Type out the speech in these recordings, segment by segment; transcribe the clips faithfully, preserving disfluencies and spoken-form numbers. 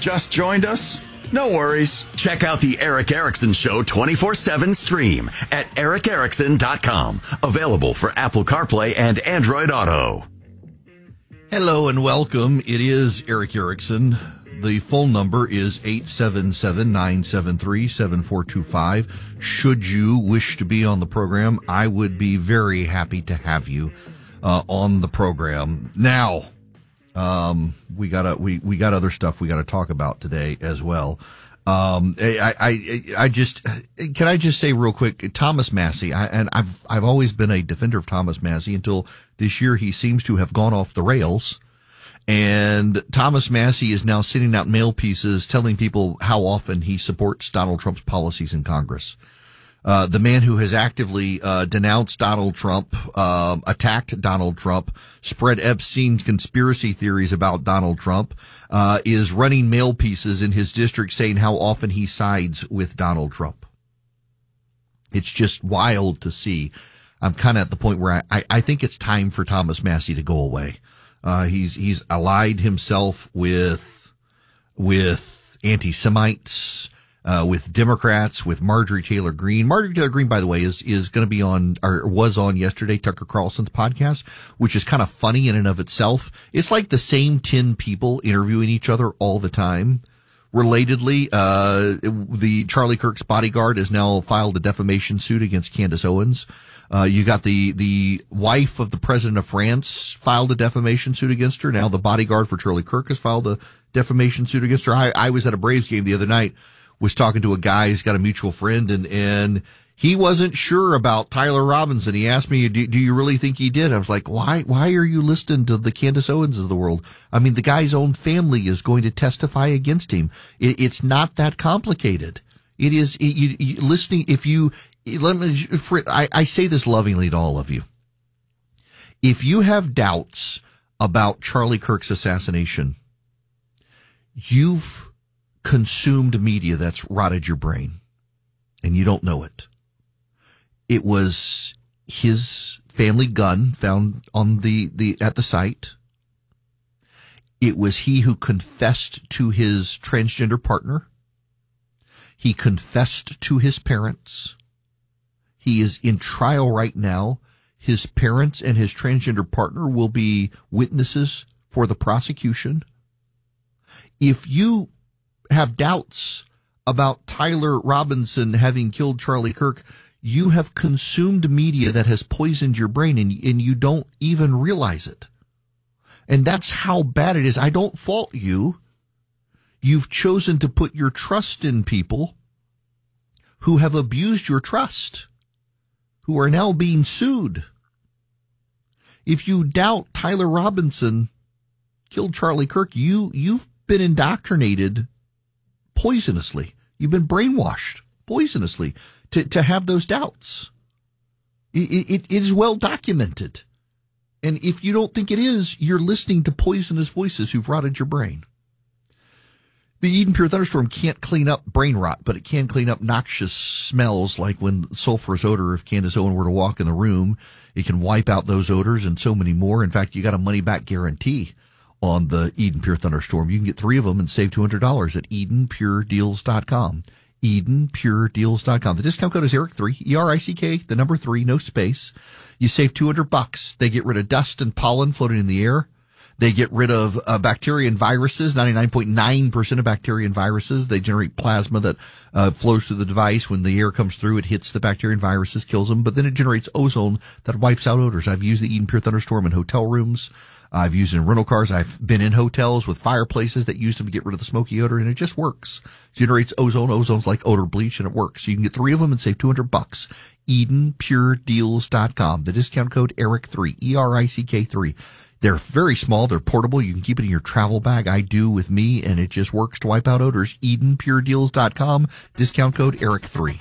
Just joined us? No worries. Check out the Eric Erickson Show twenty-four seven stream at eric erickson dot com. Available for Apple CarPlay and Android Auto. Hello and welcome. It is Eric Erickson. The phone number is eight seven seven, nine seven three, seven four two five. Should you wish to be on the program, I would be very happy to have you uh, on the program. Now, um, we got we we got other stuff we got to talk about today as well. Um, I, I I just can I just say real quick, Thomas Massie, I, and I've I've always been a defender of Thomas Massie until this year he seems to have gone off the rails. And Thomas Massie is now sending out mail pieces telling people how often he supports Donald Trump's policies in Congress. Uh, the man who has actively uh, denounced Donald Trump, uh, attacked Donald Trump, spread Epstein conspiracy theories about Donald Trump, uh, is running mail pieces in his district saying how often he sides with Donald Trump. It's just wild to see. I'm kind of at the point where I, I, I think it's time for Thomas Massie to go away. Uh, he's, he's allied himself with, with anti-Semites, uh, with Democrats, with Marjorie Taylor Greene. Marjorie Taylor Greene, by the way, is, is going to be on, or was on yesterday, Tucker Carlson's podcast, which is kind of funny in and of itself. It's like the same ten people interviewing each other all the time. Relatedly, uh, the Charlie Kirk's bodyguard has now filed a defamation suit against Candace Owens. Uh, you got the, the wife of the president of France filed a defamation suit against her. Now the bodyguard for Charlie Kirk has filed a defamation suit against her. I, I was at a Braves game the other night, was talking to a guy who's got a mutual friend, and, and he wasn't sure about Tyler Robinson. He asked me, do, do you really think he did? I was like, why, why are you listening to the Candace Owens of the world? I mean, the guy's own family is going to testify against him. It, it's not that complicated. It is, it, you, you, listening, if you, Let me, I, I say this lovingly to all of you. If you have doubts about Charlie Kirk's assassination, you've consumed media that's rotted your brain, and you don't know it. It was his family gun found on the, the at the site. It was he who confessed to his transgender partner. He confessed to his parents. He is in trial right now. His parents and his transgender partner will be witnesses for the prosecution. If you have doubts about Tyler Robinson having killed Charlie Kirk, you have consumed media that has poisoned your brain, and, and you don't even realize it. And that's how bad it is. I don't fault you. You've chosen to put your trust in people who have abused your trust, who are now being sued. If you doubt Tyler Robinson killed Charlie Kirk, you, you've been indoctrinated poisonously. You've been brainwashed poisonously to, to have those doubts. It, it, it is well documented. And if you don't think it is, you're listening to poisonous voices who've rotted your brain. The Eden Pure Thunderstorm can't clean up brain rot, but it can clean up noxious smells, like when sulfurous odor, if Candace Owen were to walk in the room, it can wipe out those odors and so many more. In fact, you got a money-back guarantee on the Eden Pure Thunderstorm. You can get three of them and save two hundred dollars at eden pure deals dot com. eden pure deals dot com. The discount code is Eric three, E R I C K, the number three, no space. You save two hundred bucks. They get rid of dust and pollen floating in the air. They get rid of uh, bacteria and viruses, ninety-nine point nine percent of bacteria and viruses. They generate plasma that uh, flows through the device. When the air comes through, it hits the bacteria and viruses, kills them. But then it generates ozone that wipes out odors. I've used the Eden Pure Thunderstorm in hotel rooms. I've used it in rental cars. I've been in hotels with fireplaces that used them to get rid of the smoky odor, and it just works. It generates ozone. Ozone's like odor bleach, and it works. So you can get three of them and save two hundred bucks. eden pure deals dot com. The discount code Eric three, E R I C K three. They're very small. They're portable. You can keep it in your travel bag. I do with me, and it just works to wipe out odors. eden pure deals dot com. Discount code Eric three.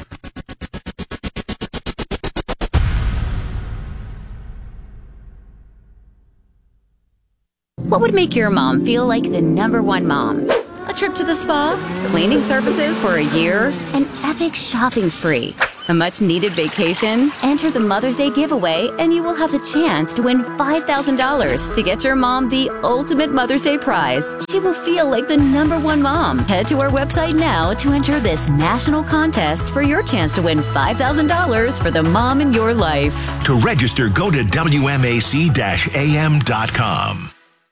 What would make your mom feel like the number one mom? A trip to the spa? Cleaning services for a year? An epic shopping spree? A much-needed vacation? Enter the Mother's Day giveaway, and you will have the chance to win five thousand dollars to get your mom the ultimate Mother's Day prize. She will feel like the number one mom. Head to our website now to enter this national contest for your chance to win five thousand dollars for the mom in your life. To register, go to W M A C A M dot com.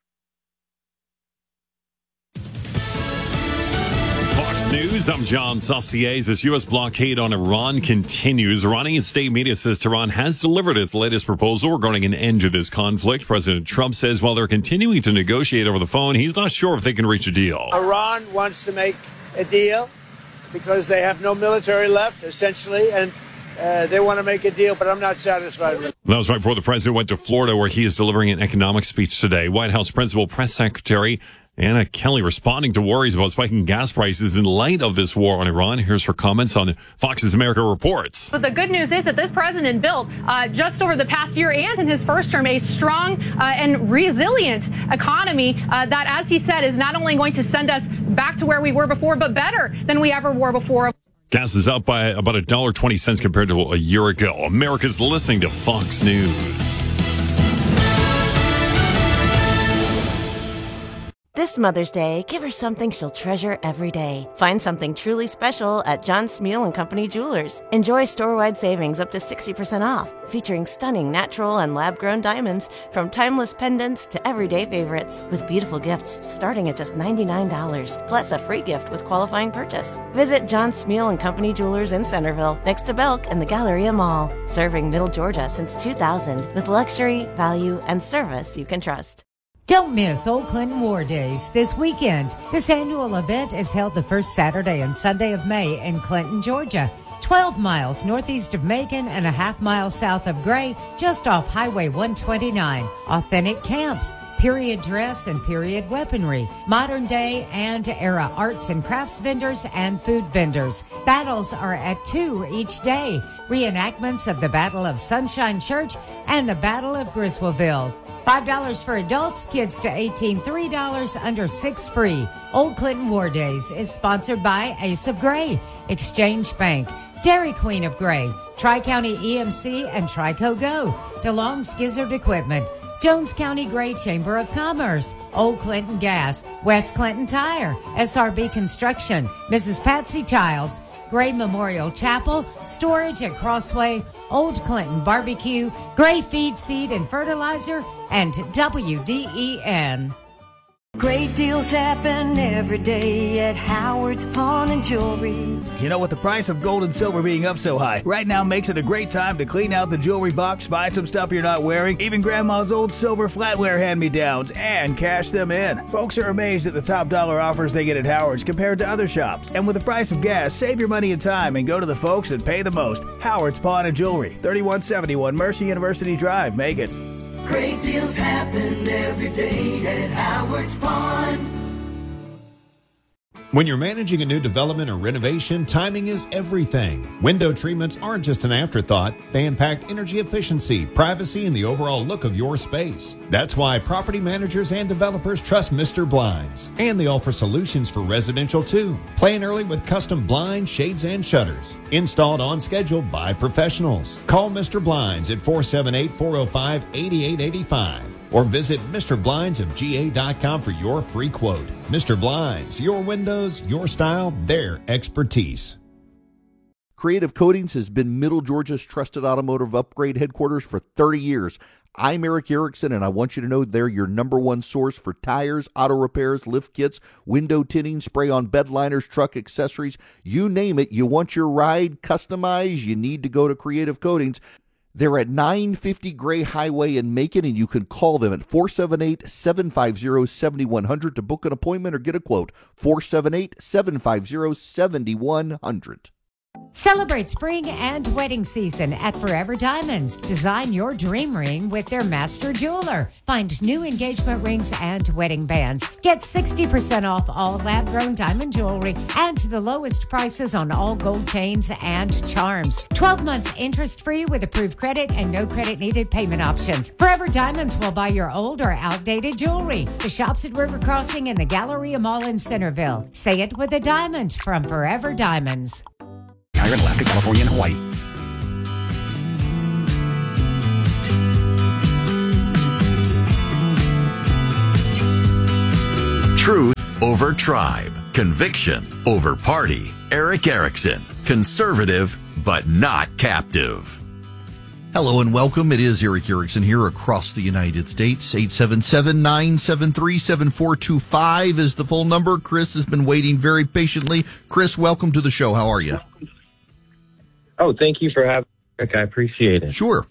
News. I'm John Saucier. This U S blockade on Iran continues. Iranian state media says Tehran has delivered its latest proposal regarding an end to this conflict. President Trump says while they're continuing to negotiate over the phone, he's not sure if they can reach a deal. Iran wants to make a deal because they have no military left, essentially, and uh, they want to make a deal, but I'm not satisfied with it. That was right before the president went to Florida, where he is delivering an economic speech today. White House Principal Press Secretary Anna Kelly responding to worries about spiking gas prices in light of this war on Iran. Here's her comments on Fox's America Reports. But the good news is that this president built uh, just over the past year and in his first term a strong uh, and resilient economy uh, that, as he said, is not only going to send us back to where we were before, but better than we ever were before. Gas is up by about one dollar and twenty cents compared to a year ago. America's listening to Fox News. This Mother's Day, give her something she'll treasure every day. Find something truly special at John Smeal and Company Jewelers. Enjoy store-wide savings up to sixty percent off, featuring stunning natural and lab-grown diamonds from timeless pendants to everyday favorites, with beautiful gifts starting at just ninety-nine dollars, plus a free gift with qualifying purchase. Visit John Smeal and Company Jewelers in Centerville, next to Belk and the Galleria Mall, serving Middle Georgia since two thousand, with luxury, value, and service you can trust. Don't miss Old Clinton War Days this weekend. This annual event is held the first Saturday and Sunday of May in Clinton, Georgia. twelve miles northeast of Macon and a half mile south of Gray, just off Highway one twenty-nine. Authentic camps, period dress and period weaponry, modern day and era arts and crafts vendors and food vendors. Battles are at two each day. Reenactments of the Battle of Sunshine Church and the Battle of Griswoldville. five dollars for adults, kids to eighteen, three dollars, under six free. Old Clinton War Days is sponsored by Ace of Gray, Exchange Bank, Dairy Queen of Gray, Tri-County E M C and Trico Go, DeLong's Gizzard Equipment, Jones County Gray Chamber of Commerce, Old Clinton Gas, West Clinton Tire, S R B Construction, Missus Patsy Childs, Gray Memorial Chapel, Storage at Crossway, Old Clinton Barbecue, Gray Feed, Seed and Fertilizer, and W D E N. Great deals happen every day at Howard's Pawn and Jewelry. You know, with the price of gold and silver being up so high, right now makes it a great time to clean out the jewelry box, buy some stuff you're not wearing, even Grandma's old silver flatware hand-me-downs, and cash them in. Folks are amazed at the top dollar offers they get at Howard's compared to other shops. And with the price of gas, save your money and time and go to the folks that pay the most. Howard's Pawn and Jewelry, thirty-one seventy-one Mercy University Drive, Macon. Great deals happen every day at Howard's Pawn. When you're managing a new development or renovation, timing is everything. Window treatments aren't just an afterthought. They impact energy efficiency, privacy, and the overall look of your space. That's why property managers and developers trust Mister Blinds. And they offer solutions for residential too. Plan early with custom blinds, shades, and shutters. Installed on schedule by professionals. Call Mister Blinds at four seven eight, four oh five, eight eight eight five. Or visit Mister Blinds of G A dot com for your free quote. Mister Blinds, your windows, your style, their expertise. Creative Coatings has been Middle Georgia's trusted automotive upgrade headquarters for thirty years. I'm Eric Erickson, and I want you to know they're your number one source for tires, auto repairs, lift kits, window tinting, spray-on bed liners, truck accessories. You name it, you want your ride customized, you need to go to Creative Coatings. They're at nine fifty Gray Highway in Macon, and you can call them at four seven eight, seven five zero, seven one zero zero to book an appointment or get a quote. four seven eight, seven five zero, seven one zero zero. Celebrate spring and wedding season at Forever Diamonds. Design your dream ring with their master jeweler. Find new engagement rings and wedding bands. Get sixty percent off all lab-grown diamond jewelry and the lowest prices on all gold chains and charms. twelve months interest-free with approved credit and no credit needed payment options. Forever Diamonds will buy your old or outdated jewelry. The shops at River Crossing and the Galleria Mall in Centerville. Say it with a diamond from Forever Diamonds. Alaska, California, and Hawaii. over tribe. Conviction over party. Erick Erickson. Conservative, but not captive. Hello and welcome. It is Erick Erickson here across the United States. eight seven seven, nine seven three, seven four two five is the phone number. Chris has been waiting very patiently. Chris, welcome to the show. How are you? Oh, thank you for having me. I appreciate it. Sure.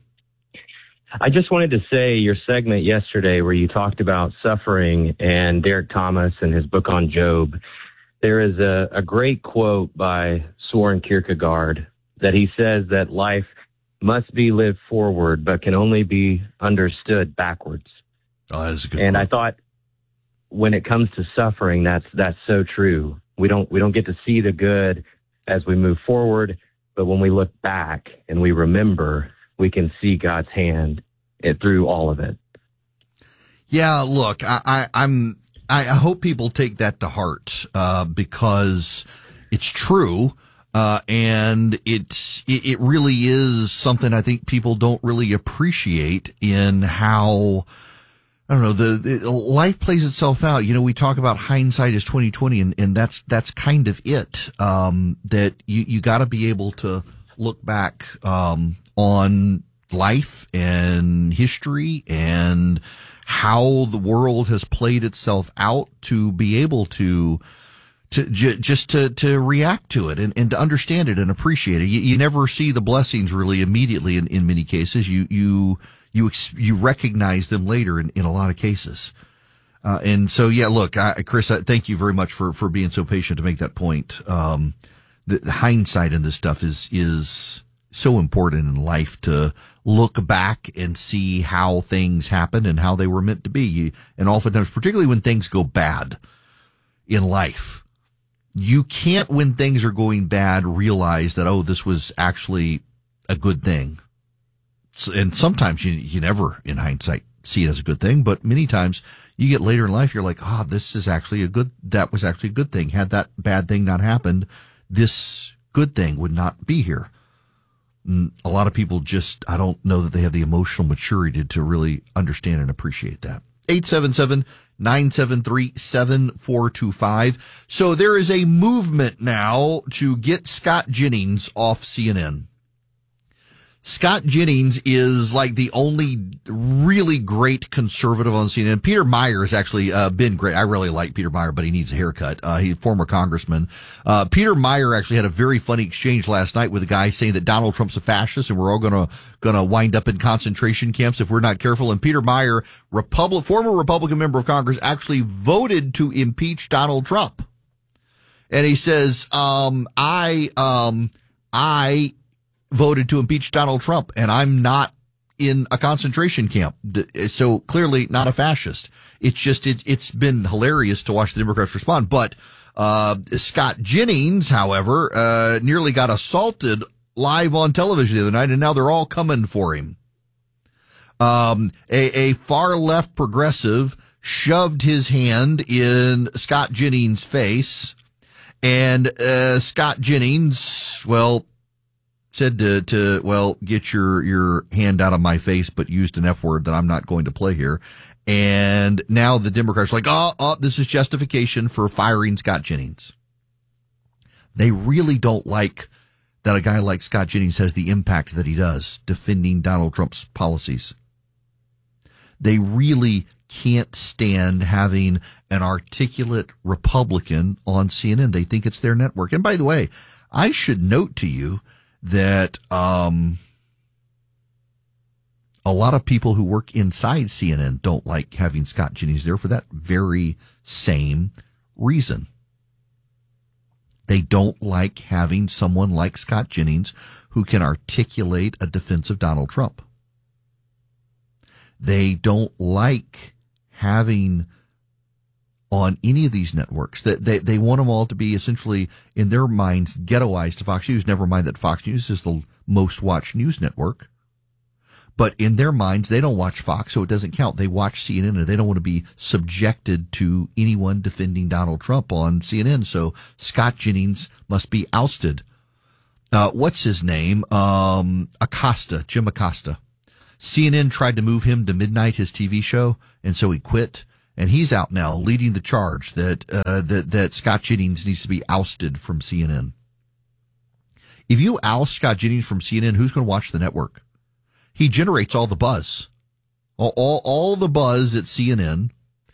I just wanted to say your segment yesterday where you talked about suffering and Derek Thomas and his book on Job. There is a, a great quote by Soren Kierkegaard that he says that life must be lived forward, but can only be understood backwards. Oh, that's a good and quote. I thought when it comes to suffering, that's that's so true. We don't we don't get to see the good as we move forward, but when we look back and we remember, we can see God's hand it, through all of it. Yeah, look, I, I, I'm I hope people take that to heart uh, because it's true. Uh, and it's, it, it really is something I think people don't really appreciate in how, I don't know, the, the life plays itself out. You know, we talk about hindsight is twenty twenty and, and that's, that's kind of it. Um, that you, you gotta be able to look back, um, on life and history and how the world has played itself out to be able to To j- just to to react to it and, and to understand it and appreciate it. You, you never see the blessings really immediately in, in many cases. You you you ex- you recognize them later in, in a lot of cases. Uh, and so yeah, look, I, Chris, I, thank you very much for for being so patient to make that point. Um, the, the hindsight in this stuff is is so important in life to look back and see how things happened and how they were meant to be. You, and oftentimes, particularly when things go bad in life. You can't, when things are going bad, realize that, oh, this was actually a good thing. So, and sometimes you, you never, in hindsight, see it as a good thing, but many times you get later in life, you're like, ah, oh, this is actually a good, that was actually a good thing. Had that bad thing not happened, this good thing would not be here. And a lot of people just, I don't know that they have the emotional maturity to, to really understand and appreciate that. eight seven seven, nine seven three, seven four two five. So there is a movement now to get Scott Jennings off C N N. Scott Jennings is like the only really great conservative on C N N. Peter Meyer has actually uh, been great. I really like Peter Meyer, but he needs a haircut. Uh, he's a former congressman. Uh, Peter Meyer actually had a very funny exchange last night with a guy saying that Donald Trump's a fascist and we're all gonna gonna wind up in concentration camps if we're not careful. And Peter Meyer, Republic, former Republican member of Congress, actually voted to impeach Donald Trump. And he says, um, I, um, I, voted to impeach Donald Trump, and I'm not in a concentration camp. So clearly not a fascist. It's just, it, it's been hilarious to watch the Democrats respond. But, uh, Scott Jennings, however, uh, nearly got assaulted live on television the other night, and now they're all coming for him. Um, a, a far left progressive shoved his hand in Scott Jennings' face, and, uh, Scott Jennings, well, said to, to, well, get your, your hand out of my face, but used an F word that I'm not going to play here. And now the Democrats are like, oh, oh, this is justification for firing Scott Jennings. They really don't like that a guy like Scott Jennings has the impact that he does defending Donald Trump's policies. They really can't stand having an articulate Republican on C N N. They think it's their network. And by the way, I should note to you that um, a lot of people who work inside C N N don't like having Scott Jennings there for that very same reason. They don't like having someone like Scott Jennings who can articulate a defense of Donald Trump. They don't like having on any of these networks that they, they want them all to be essentially in their minds ghettoized to Fox News. Never mind that Fox News is the most watched news network, but in their minds, they don't watch Fox, so it doesn't count. They watch C N N and they don't want to be subjected to anyone defending Donald Trump on C N N. So Scott Jennings must be ousted. Uh, what's his name? Um, Acosta, Jim Acosta. C N N tried to move him to Midnight, his T V show, and so he quit. And he's out now leading the charge that, uh, that, that Scott Jennings needs to be ousted from C N N. If you oust Scott Jennings from C N N, who's going to watch the network? He generates all the buzz. All, all, all the buzz at C N N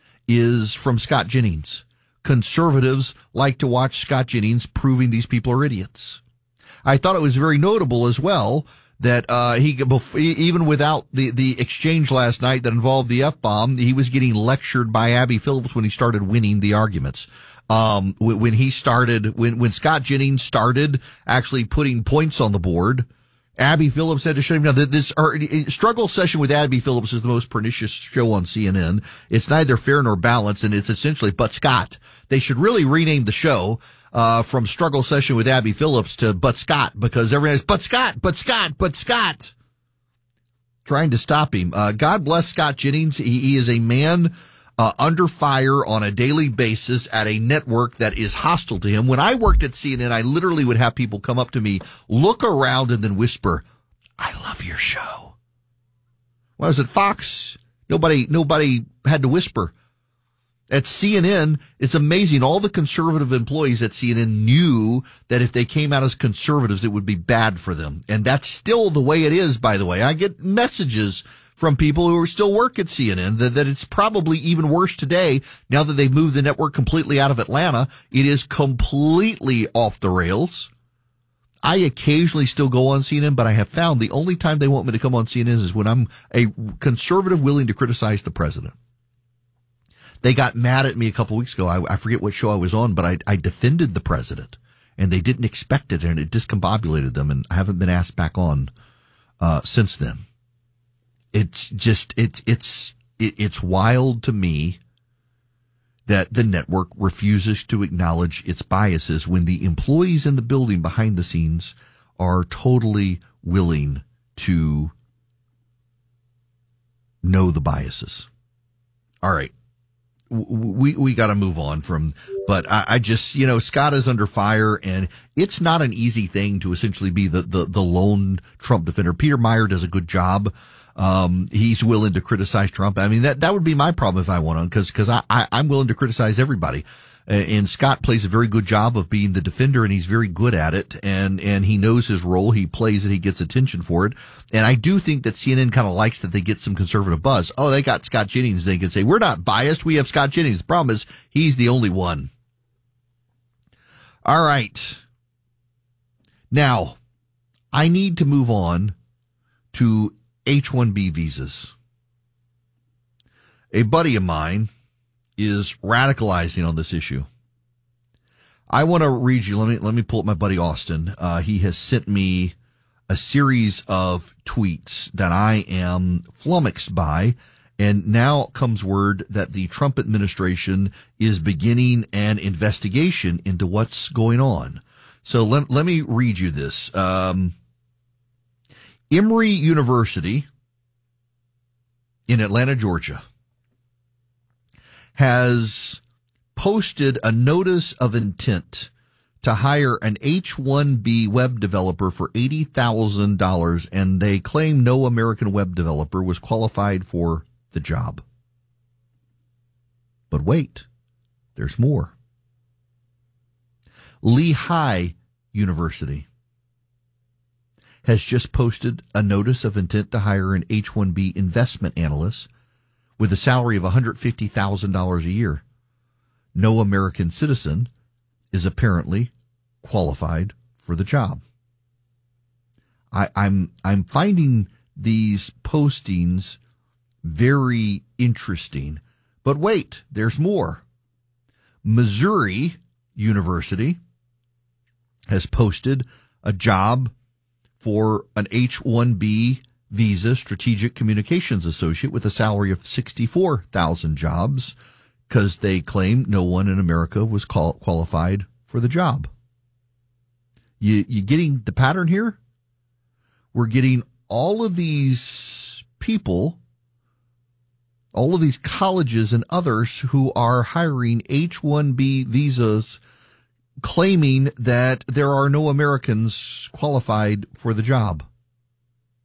is from Scott Jennings. Conservatives like to watch Scott Jennings proving these people are idiots. I thought it was very notable as well that uh he even without the the exchange last night that involved the F-bomb, he was getting lectured by Abby Phillips when he started winning the arguments. Um when he started when when Scott Jennings started actually putting points on the board, Abby Phillips had to shut him down. This or, struggle session with Abby Phillips is the most pernicious show on C N N. It's neither fair nor balanced, and it's essentially but Scott. They should really rename the show uh from Struggle Session with Abby Phillips to But Scott, because everyone's but Scott, but Scott, but Scott. Trying to stop him. Uh God bless Scott Jennings. He, he is a man uh under fire on a daily basis at a network that is hostile to him. When I worked at C N N, I literally would have people come up to me, look around, and then whisper, "I love your show." When I was at Fox, nobody nobody had to whisper. At C N N, it's amazing. All the conservative employees at C N N knew that if they came out as conservatives, it would be bad for them. And that's still the way it is, by the way. I get messages from people who are still work at C N N that, that it's probably even worse today now that they've moved the network completely out of Atlanta. It is completely off the rails. I occasionally still go on C N N, but I have found the only time they want me to come on C N N is when I'm a conservative willing to criticize the president. They got mad at me a couple weeks ago. I, I forget what show I was on, but I, I defended the president, and they didn't expect it, and it discombobulated them, and I haven't been asked back on uh since then. It's just it's it's it, it's wild to me that the network refuses to acknowledge its biases when the employees in the building behind the scenes are totally willing to know the biases. All right. We, we got to move on from, but I, I just, you know, Scott is under fire, and it's not an easy thing to essentially be the, the, the lone Trump defender. Peter Meyer does a good job. Um, he's willing to criticize Trump. I mean, that, that would be my problem if I went on, cause, cause I, I, I'm willing to criticize everybody. And Scott plays a very good job of being the defender, and he's very good at it. And, and he knows his role. He plays it. He gets attention for it. And I do think that C N N kind of likes that they get some conservative buzz. Oh, they got Scott Jennings. They can say, we're not biased. We have Scott Jennings. The problem is he's the only one. All right. Now, I need to move on to H one B visas. A buddy of mine is radicalizing on this issue. I want to read you. Let me, let me pull up my buddy Austin. Uh, he has sent me a series of tweets that I am flummoxed by. And now comes word that the Trump administration is beginning an investigation into what's going on. So let, let me read you this. Um, Emory University in Atlanta, Georgia, has posted a notice of intent to hire an H one B web developer for eighty thousand dollars, and they claim no American web developer was qualified for the job. But wait, there's more. Lehigh University has just posted a notice of intent to hire an H one B investment analyst with a salary of one hundred fifty thousand dollars a year. No American citizen is apparently qualified for the job. I, I'm I'm finding these postings very interesting. But wait, there's more. Missouri University has posted a job for an H one B visa strategic communications associate with a salary of sixty-four thousand jobs, because they claim no one in America was qual- qualified for the job. You, you getting the pattern here? We're getting all of these people, all of these colleges and others who are hiring H one B visas, claiming that there are no Americans qualified for the job.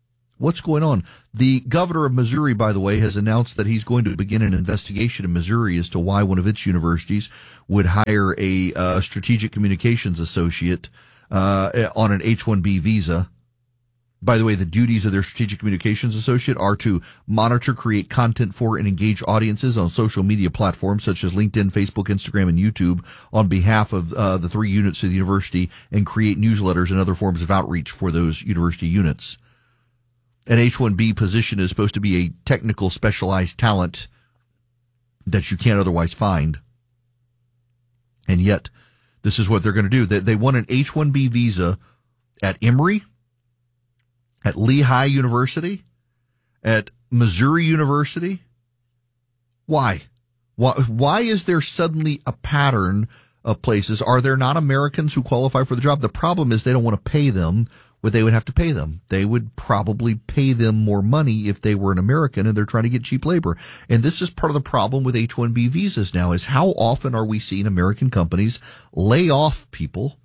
What's going on? The governor of Missouri, by the way, has announced that he's going to begin an investigation in Missouri as to why one of its universities would hire a uh, strategic communications associate uh, on an H one B visa. By the way, the duties of their strategic communications associate are to monitor, create content for, and engage audiences on social media platforms such as LinkedIn, Facebook, Instagram, and YouTube on behalf of uh, the three units of the university, and create newsletters and other forms of outreach for those university units. An H one B position is supposed to be a technical specialized talent that you can't otherwise find. And yet, this is what they're going to do. They, they want an H one B visa at Emory, at Lehigh University, at Missouri University. Why? Why, why is there suddenly a pattern of places? Are there not Americans who qualify for the job? The problem is they don't want to pay them what they would have to pay them. They would probably pay them more money if they were an American, and they're trying to get cheap labor. And this is part of the problem with H one B visas now, is how often are we seeing American companies lay off people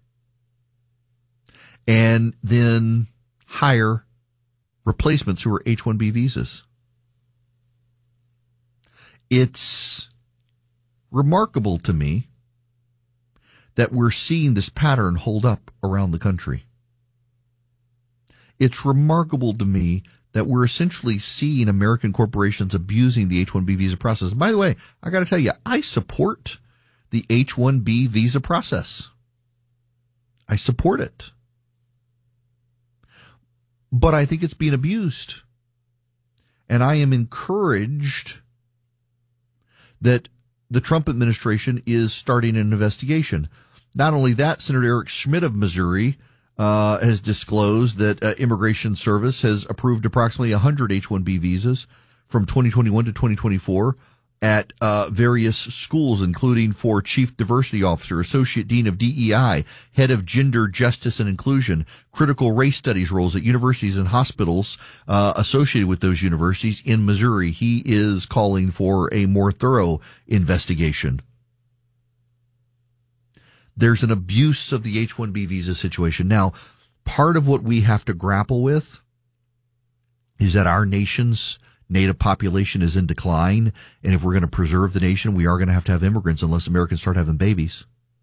and then hire replacements who are H one B visas? It's remarkable to me that we're seeing this pattern hold up around the country. It's remarkable to me that we're essentially seeing American corporations abusing the H one B visa process. And by the way, I got to tell you, I support the H one B visa process. I support it. But I think it's being abused. And I am encouraged that the Trump administration is starting an investigation. Not only that, Senator Eric Schmidt of Missouri uh, has disclosed that uh, Immigration Service has approved approximately one hundred H one B visas from twenty twenty-one to twenty twenty-four at uh, various schools, including for Chief Diversity Officer, Associate Dean of D E I, Head of Gender Justice and Inclusion, Critical Race Studies roles at universities and hospitals uh, associated with those universities in Missouri. He is calling for a more thorough investigation. There's an abuse of the H one B visa situation. Now, part of what we have to grapple with is that our nation's native population is in decline, and if we're going to preserve the nation, we are going to have to have immigrants unless Americans start having babies.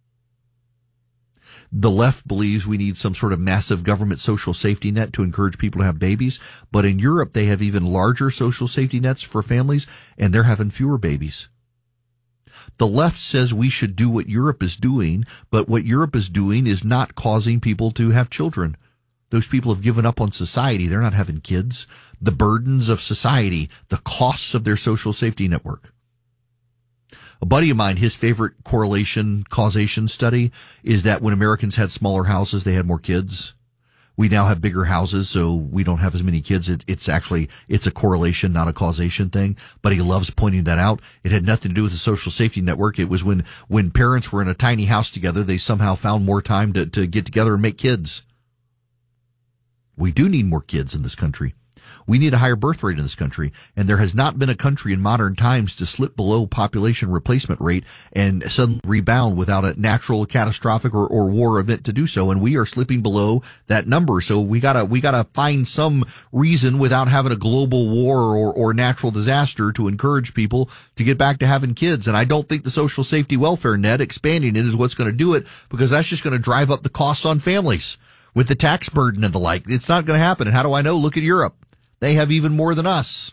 The left believes we need some sort of massive government social safety net to encourage people to have babies, but in Europe they have even larger social safety nets for families, and they're having fewer babies. The left says we should do what Europe is doing, but what Europe is doing is not causing people to have children. Those people have given up on society. They're not having kids. The burdens of society, the costs of their social safety network. A buddy of mine, his favorite correlation causation study is that when Americans had smaller houses, they had more kids. We now have bigger houses, so we don't have as many kids. It, it's actually, it's a correlation, not a causation thing, but he loves pointing that out. It had nothing to do with the social safety network. It was when, when parents were in a tiny house together, they somehow found more time to, to get together and make kids. We do need more kids in this country. We need a higher birth rate in this country, and there has not been a country in modern times to slip below population replacement rate and suddenly rebound without a natural, catastrophic, or, or war event to do so. And we are slipping below that number. So we gotta we gotta find some reason without having a global war or, or natural disaster to encourage people to get back to having kids. And I don't think the social safety welfare net, expanding it, is what's going to do it, because that's just going to drive up the costs on families with the tax burden and the like. It's not going to happen. And how do I know? Look at Europe. They have even more than us.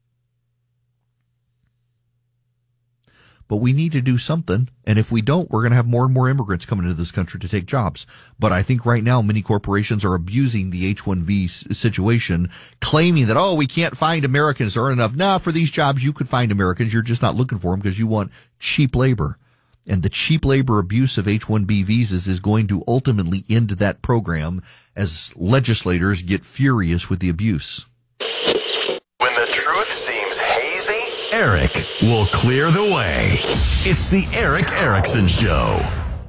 But we need to do something. And if we don't, we're going to have more and more immigrants coming into this country to take jobs. But I think right now many corporations are abusing the H one B situation, claiming that, oh, we can't find Americans. There aren't enough. Nah, for these jobs, you could find Americans. You're just not looking for them because you want cheap labor. And the cheap labor abuse of H one B visas is going to ultimately end that program as legislators get furious with the abuse. When the truth seems hazy, Eric will clear the way. It's the Eric Erickson Show.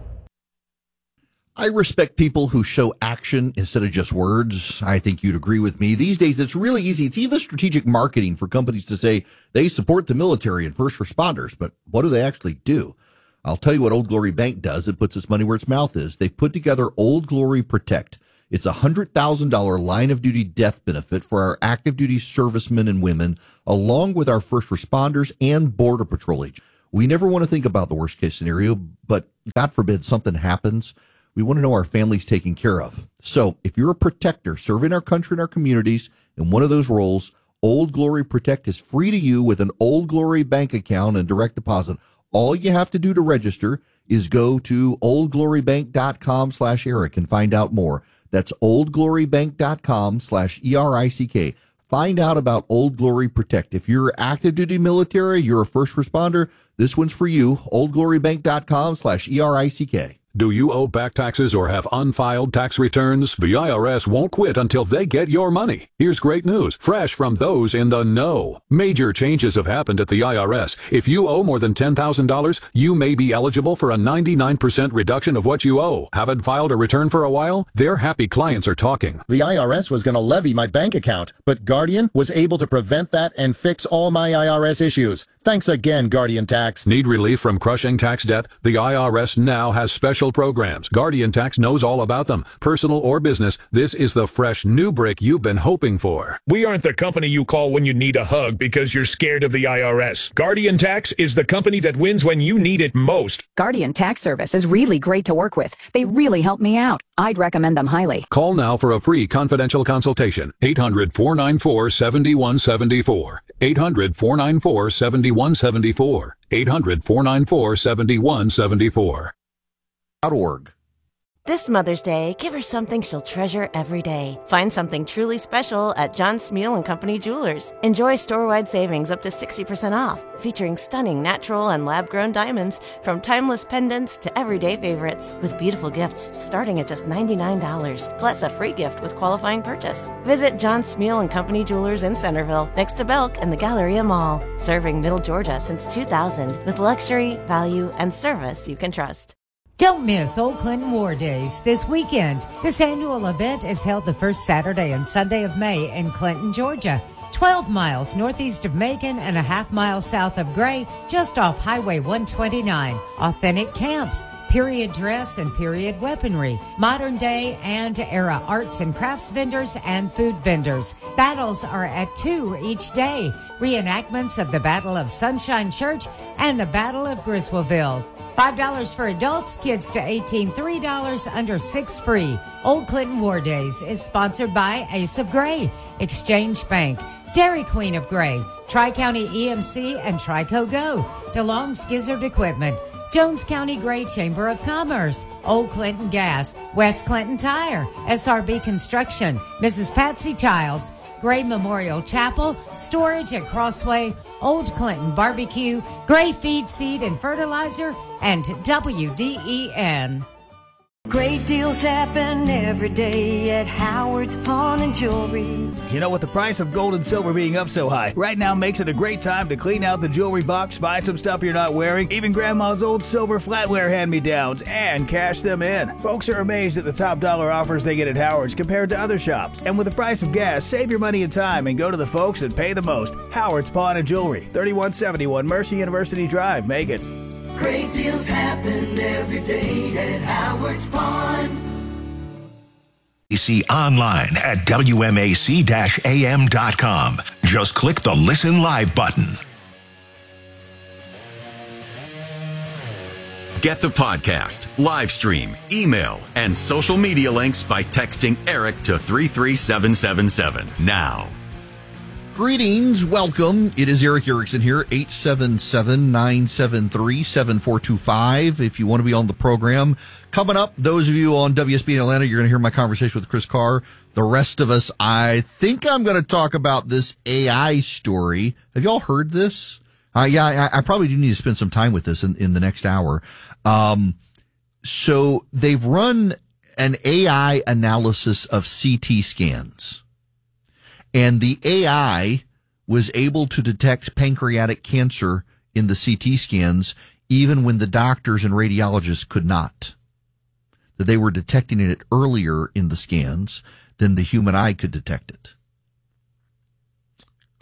I respect people who show action instead of just words. I think you'd agree with me. These days, it's really easy. It's even strategic marketing for companies to say they support the military and first responders, but what do they actually do? I'll tell you what Old Glory Bank does. It puts its money where its mouth is. They've put together Old Glory Protect. It's a one hundred thousand dollars line of duty death benefit for our active duty servicemen and women, along with our first responders and Border Patrol agents. We never want to think about the worst case scenario, but God forbid something happens. We want to know our family's taken care of. So if you're a protector serving our country and our communities in one of those roles, Old Glory Protect is free to you with an Old Glory bank account and direct deposit. All you have to do to register is go to oldglorybank.com slash Eric and find out more. That's oldglorybank.com slash E R I C K. Find out about Old Glory Protect. If you're active duty military, you're a first responder, this one's for you. oldglorybank.com slash E R I C K. Do you owe back taxes or have unfiled tax returns? The I R S won't quit until they get your money. Here's great news, fresh from those in the know. Major changes have happened at the I R S. If you owe more than ten thousand dollars, you may be eligible for a ninety-nine percent reduction of what you owe. Haven't filed a return for a while? Their happy clients are talking. The I R S was going to levy my bank account, but Guardian was able to prevent that and fix all my I R S issues. Thanks again, Guardian Tax. Need relief from crushing tax debt? The I R S now has special programs. Guardian Tax knows all about them. Personal or business, this is the fresh new break you've been hoping for. We aren't the company you call when you need a hug because you're scared of the I R S. Guardian Tax is the company that wins when you need it most. Guardian Tax Service is really great to work with. They really help me out. I'd recommend them highly. Call now for a free confidential consultation. eight hundred, four nine four, seven one seven four. eight hundred, four nine four, seven one seven four. eight hundred, four nine four, seven one seven four. .org. This Mother's Day, give her something she'll treasure every day. Find something truly special at John Smeal and Company Jewelers. Enjoy store-wide savings up to sixty percent off, featuring stunning natural and lab-grown diamonds from timeless pendants to everyday favorites, with beautiful gifts starting at just ninety-nine dollars, plus a free gift with qualifying purchase. Visit John Smeal and Company Jewelers in Centerville, next to Belk and the Galleria Mall. Serving Middle Georgia since two thousand, with luxury, value, and service you can trust. Don't miss Old Clinton War Days this weekend. This annual event is held the first Saturday and Sunday of May in Clinton, Georgia. twelve miles northeast of Macon and a half mile south of Gray, just off Highway one twenty-nine. Authentic camps, period dress and period weaponry, modern day and era arts and crafts vendors and food vendors. Battles are at two each day. Reenactments of the Battle of Sunshine Church and the Battle of Griswoldville. five dollars for adults, kids to eighteen, three dollars, under six free. Old Clinton War Days is sponsored by Ace of Gray, Exchange Bank, Dairy Queen of Gray, Tri-County E M C and Trico Go, DeLong's Gizzard Equipment, Jones County Gray Chamber of Commerce, Old Clinton Gas, West Clinton Tire, S R B Construction, Missus Patsy Childs, Gray Memorial Chapel, Storage at Crossway, Old Clinton Barbecue, Gray Feed, Seed, and Fertilizer, and W D E N. Great deals happen every day at Howard's Pawn and Jewelry. You know, with the price of gold and silver being up so high, right now makes it a great time to clean out the jewelry box, buy some stuff you're not wearing, even Grandma's old silver flatware hand-me-downs, and cash them in. Folks are amazed at the top dollar offers they get at Howard's compared to other shops. And with the price of gas, save your money and time and go to the folks that pay the most. Howard's Pawn and Jewelry, thirty-one seventy-one Mercy University Drive, Macon. Great deals happen every day at Howard's Pawn. See online at W M A C A M dot com. Just click the Listen Live button. Get the podcast, live stream, email, and social media links by texting Eric to three three seven seven seven now. Greetings, welcome. It is Eric Erickson here, eight seven seven, nine seven three, seven four two five. If you want to be on the program. Coming up, those of you on W S B in Atlanta, you're going to hear my conversation with Chris Carr. The rest of us, I think I'm going to talk about this A I story. Have y'all heard this? Uh, yeah, I, I probably do need to spend some time with this in, in the next hour. Um, so they've run an A I analysis of C T scans. And the A I was able to detect pancreatic cancer in the C T scans, even when the doctors and radiologists could not. That they were detecting it earlier in the scans than the human eye could detect it. Could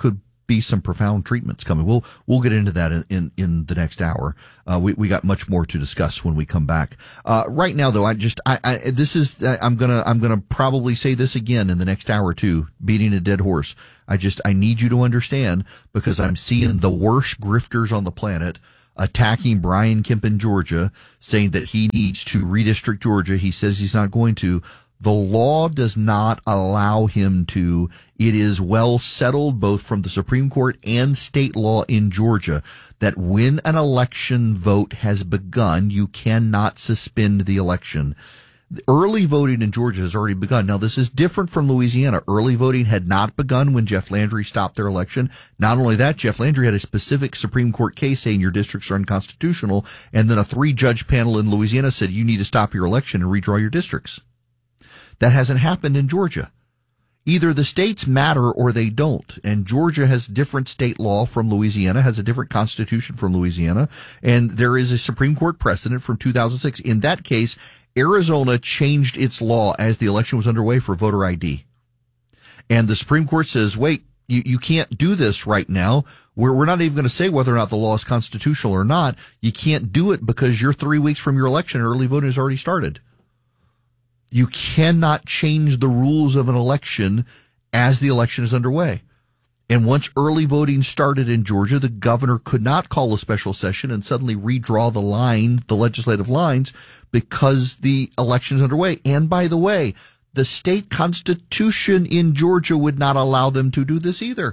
be some profound treatments coming. We'll we'll get into that in in, in the next hour. Uh, we we got much more to discuss when we come back. Uh, right now, though, I just I, I this is I'm gonna I'm gonna probably say this again in the next hour or two, beating a dead horse. I just I need you to understand, because I'm seeing the worst grifters on the planet attacking Brian Kemp in Georgia, saying that he needs to redistrict Georgia. He says he's not going to. The law does not allow him to. It is well settled, both from the Supreme Court and state law in Georgia, that when an election vote has begun, you cannot suspend the election. Early voting in Georgia has already begun. Now, this is different from Louisiana. Early voting had not begun when Jeff Landry stopped their election. Not only that, Jeff Landry had a specific Supreme Court case saying your districts are unconstitutional, and then a three-judge panel in Louisiana said you need to stop your election and redraw your districts. That hasn't happened in Georgia. Either the states matter or they don't. And Georgia has different state law from Louisiana, has a different constitution from Louisiana. And there is a Supreme Court precedent from two thousand six. In that case, Arizona changed its law as the election was underway for voter I D. And the Supreme Court says, wait, you, you can't do this right now. We're, we're not even going to say whether or not the law is constitutional or not. You can't do it because you're three weeks from your election and early voting has already started. You cannot change the rules of an election as the election is underway. And once early voting started in Georgia, the governor could not call a special session and suddenly redraw the line, the legislative lines, because the election is underway. And by the way, the state constitution in Georgia would not allow them to do this either.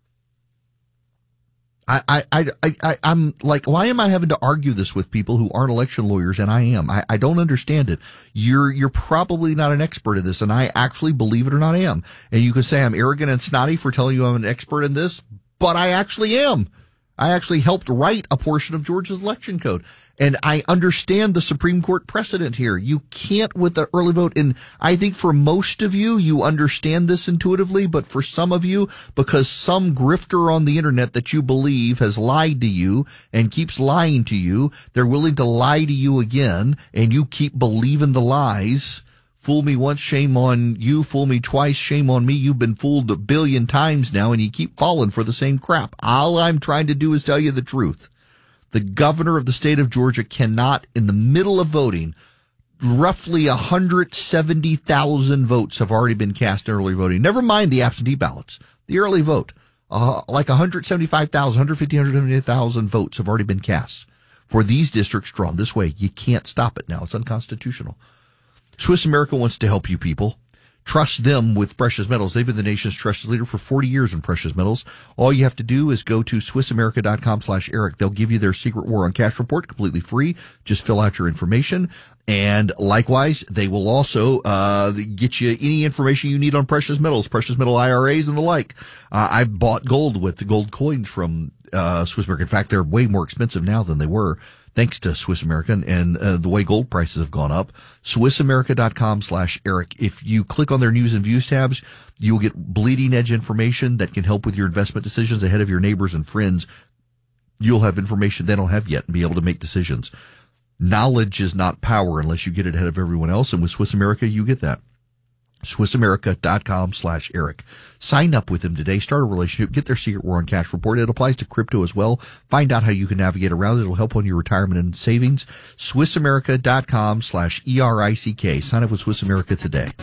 I, I, I, I, I'm like, why am I having to argue this with people who aren't election lawyers? And I am. I, I don't understand it. You're, you're probably not an expert in this. And I actually, believe it or not, am. And you can say I'm arrogant and snotty for telling you I'm an expert in this, but I actually am. I actually helped write a portion of Georgia's election code. And I understand the Supreme Court precedent here. You can't with the early vote. And I think for most of you, you understand this intuitively. But for some of you, because some grifter on the internet that you believe has lied to you and keeps lying to you, they're willing to lie to you again. And you keep believing the lies. Fool me once, shame on you. Fool me twice, shame on me. You've been fooled a billion times now and you keep falling for the same crap. All I'm trying to do is tell you the truth. The governor of the state of Georgia cannot, in the middle of voting, roughly one hundred seventy thousand votes have already been cast in early voting. Never mind the absentee ballots. The early vote, uh, like one hundred seventy-five thousand, one hundred fifty, one hundred seventy thousand votes have already been cast for these districts drawn this way. You can't stop it now. It's unconstitutional. Swiss America wants to help you people. Trust them with precious metals. They've been the nation's trusted leader for forty years in precious metals. All you have to do is go to Swiss America dot com slash Eric. They'll give you their secret war on cash report completely free. Just fill out your information. And likewise, they will also uh get you any information you need on precious metals, precious metal I R As and the like. Uh, I bought gold with the gold coins from uh Swiss America. In fact, they're way more expensive now than they were, thanks to Swiss American and uh, the way gold prices have gone up. Swiss America dot com slash Eric. If you click on their news and views tabs, you'll get bleeding edge information that can help with your investment decisions ahead of your neighbors and friends. You'll have information they don't have yet and be able to make decisions. Knowledge is not power unless you get it ahead of everyone else. And with Swiss America, you get that. Swiss America dot com slash Eric. Sign up with them today. Start a relationship. Get their secret war on cash report. It applies to crypto as well. Find out how you can navigate around it. It'll help on your retirement and savings. Swiss America dot com slash E R I C K. Sign up with Swiss America today.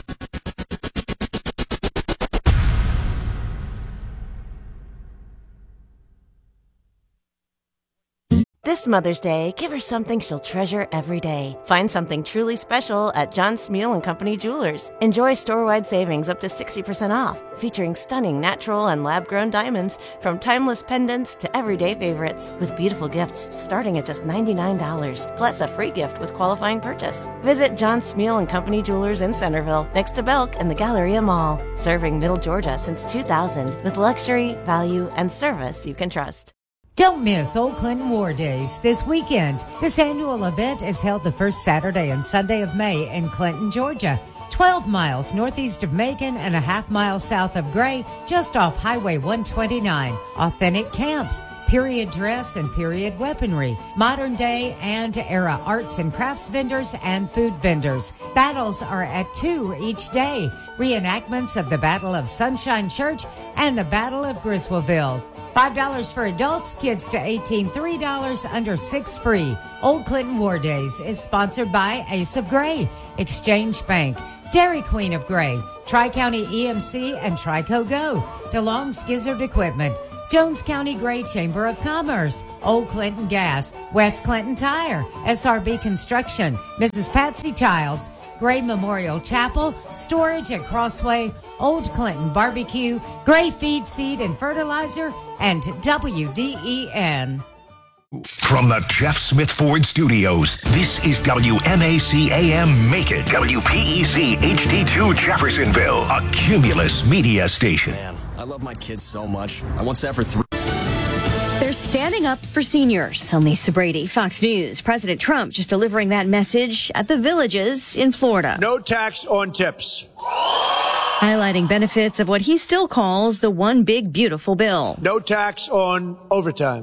This Mother's Day, give her something she'll treasure every day. Find something truly special at John Smeal and Company Jewelers. Enjoy store-wide savings up to sixty percent off, featuring stunning natural and lab-grown diamonds from timeless pendants to everyday favorites, with beautiful gifts starting at just ninety-nine dollars, plus a free gift with qualifying purchase. Visit John Smeal and Company Jewelers in Centerville, next to Belk and the Galleria Mall. Serving Middle Georgia since two thousand, with luxury, value, and service you can trust. Don't miss Old Clinton War Days this weekend. This annual event is held the first Saturday and Sunday of May in Clinton, Georgia. twelve miles northeast of Macon and a half mile south of Gray, just off Highway one twenty-nine. Authentic camps, period dress and period weaponry, modern day and era arts and crafts vendors and food vendors. Battles are at two each day. Reenactments of the Battle of Sunshine Church and the Battle of Griswoldville. five dollars for adults, kids to eighteen, three dollars, under six free. Old Clinton War Days is sponsored by Ace of Gray, Exchange Bank, Dairy Queen of Gray, Tri-County E M C, and Trico Go, DeLong's Gizzard Equipment, Jones County Gray Chamber of Commerce, Old Clinton Gas, West Clinton Tire, S R B Construction, Missus Patsy Childs, Gray Memorial Chapel, Storage at Crossway, Old Clinton Barbecue, Gray Feed, Seed, and Fertilizer, and W D E N. From the Jeff Smith Ford Studios, this is W M A C A M Macon, W P E C H D two Jeffersonville, a Cumulus media station. Man, I love my kids so much. I want that for three. They're standing up for seniors. I'm Lisa Brady, Fox News. President Trump just delivering that message at the Villages in Florida. No tax on tips. Highlighting benefits of what he still calls the one big beautiful bill. No tax on overtime.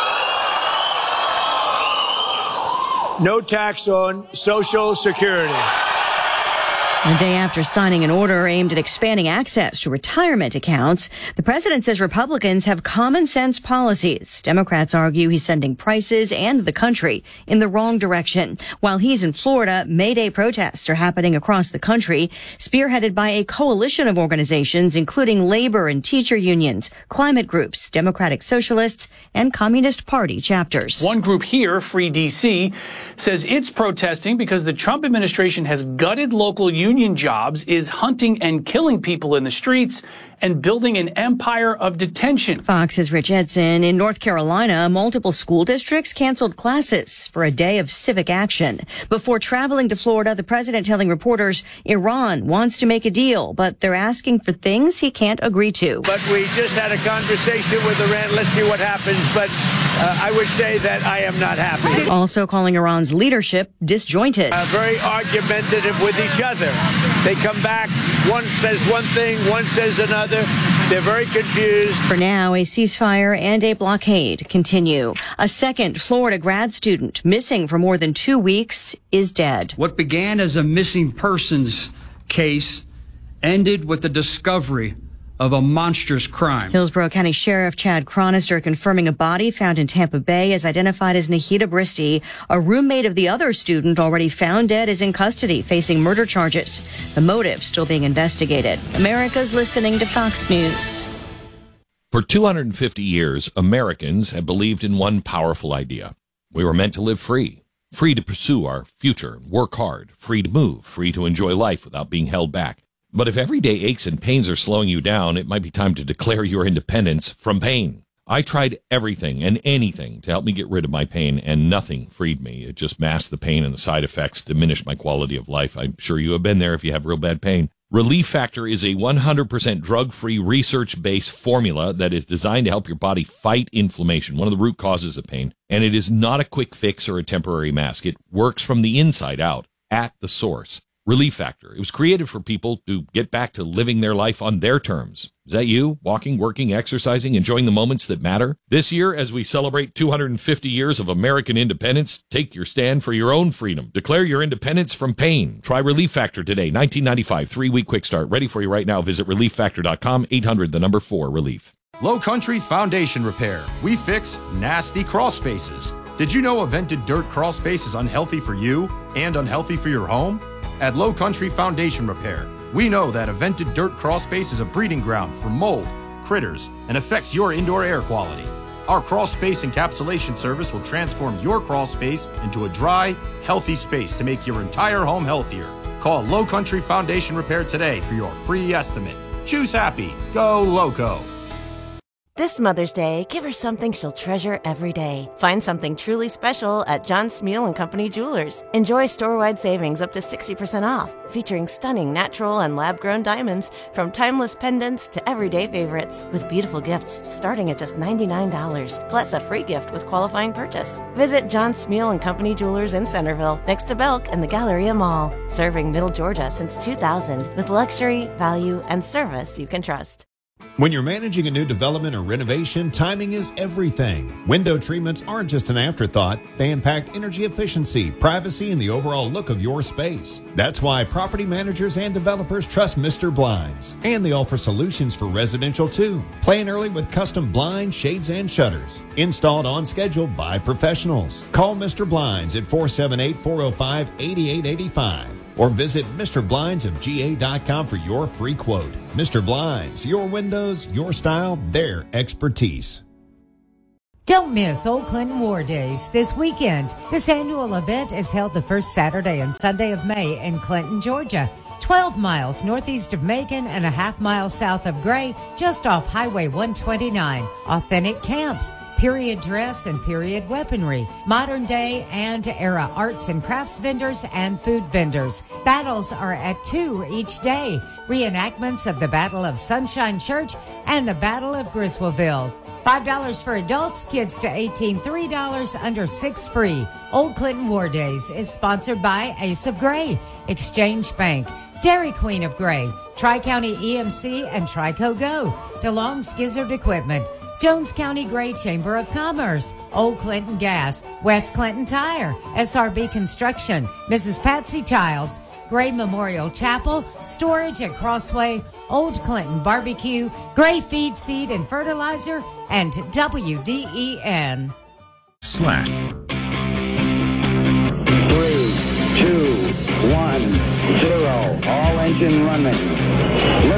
No tax on Social Security. A day after signing an order aimed at expanding access to retirement accounts, the president says Republicans have common sense policies. Democrats argue he's sending prices and the country in the wrong direction. While he's in Florida, May Day protests are happening across the country, spearheaded by a coalition of organizations, including labor and teacher unions, climate groups, Democratic Socialists, and Communist Party chapters. One group here, Free D C, says it's protesting because the Trump administration has gutted local union jobs, is hunting and killing people in the streets, and building an empire of detention. Fox's Rich Edson. In North Carolina, multiple school districts canceled classes for a day of civic action. Before traveling to Florida, the president telling reporters Iran wants to make a deal, but they're asking for things he can't agree to. But we just had a conversation with Iran. Let's see what happens. But uh, I would say that I am not happy. Also calling Iran's leadership disjointed. Uh, very argumentative with each other. They come back, one says one thing, one says another. They're very confused. For now, a ceasefire and a blockade continue. A second Florida grad student missing for more than two weeks is dead. What began as a missing persons case ended with the discovery of a monstrous crime. Hillsborough County Sheriff Chad Cronister confirming a body found in Tampa Bay is identified as Nahida Bristi. A roommate of the other student already found dead is in custody, facing murder charges. The motive still being investigated. America's listening to Fox News. For two hundred fifty years, Americans have believed in one powerful idea. We were meant to live free. Free to pursue our future, work hard, free to move, free to enjoy life without being held back. But if everyday aches and pains are slowing you down, it might be time to declare your independence from pain. I tried everything and anything to help me get rid of my pain, and nothing freed me. It just masked the pain, and the side effects diminished my quality of life. I'm sure you have been there if you have real bad pain. Relief Factor is a one hundred percent drug-free, research-based formula that is designed to help your body fight inflammation, one of the root causes of pain. And it is not a quick fix or a temporary mask. It works from the inside out, at the source. Relief Factor. It was created for people to get back to living their life on their terms. Is that you? Walking, working, exercising, enjoying the moments that matter? This year, as we celebrate two hundred fifty years of American independence, take your stand for your own freedom. Declare your independence from pain. Try Relief Factor today. nineteen ninety-five, three-week quick start. Ready for you right now. Visit relief factor dot com, eight hundred, the number four, relief. Low Country Foundation Repair. We fix nasty crawl spaces. Did you know a vented dirt crawl space is unhealthy for you and unhealthy for your home? At Low Country Foundation Repair, we know that a vented dirt crawl space is a breeding ground for mold, critters, and affects your indoor air quality. Our crawl space encapsulation service will transform your crawl space into a dry, healthy space to make your entire home healthier. Call Low Country Foundation Repair today for your free estimate. Choose happy. Go Loco. This Mother's Day, give her something she'll treasure every day. Find something truly special at John Smeal and Company Jewelers. Enjoy store-wide savings up to sixty percent off, featuring stunning natural and lab-grown diamonds from timeless pendants to everyday favorites, with beautiful gifts starting at just ninety-nine dollars, plus a free gift with qualifying purchase. Visit John Smeal and Company Jewelers in Centerville, next to Belk and the Galleria Mall. Serving Middle Georgia since two thousand, with luxury, value, and service you can trust. When you're managing a new development or renovation, timing is everything. Window treatments aren't just an afterthought. They impact energy efficiency, privacy, and the overall look of your space. That's why property managers and developers trust Mister Blinds. And they offer solutions for residential too. Plan early with custom blinds, shades, and shutters. Installed on schedule by professionals. Call Mister Blinds at four seven eight, four oh five, eight eight eight five. Or visit Mister Blinds of G A dot com for your free quote. Mister Blinds, your windows, your style, their expertise. Don't miss Old Clinton War Days this weekend. This annual event is held the first Saturday and Sunday of May in Clinton, Georgia. twelve miles northeast of Macon and a half mile south of Gray, just off Highway one twenty-nine. Authentic camps, period dress and period weaponry, modern day and era arts and crafts vendors and food vendors. Battles are at two each day. Reenactments of the Battle of Sunshine Church and the Battle of Griswoldville. five dollars for adults, kids to eighteen, three dollars, under six free. Old Clinton War Days is sponsored by Ace of Gray, Exchange Bank, Dairy Queen of Gray, Tri-County E M C and Trico Go, DeLong's Gizzard Equipment, Jones County Gray Chamber of Commerce, Old Clinton Gas, West Clinton Tire, S R B Construction, Missus Patsy Childs, Gray Memorial Chapel, Storage at Crossway, Old Clinton Barbecue, Gray Feed, Seed, and Fertilizer, and W D E N. Slash. Three, two, one, zero. All engine running.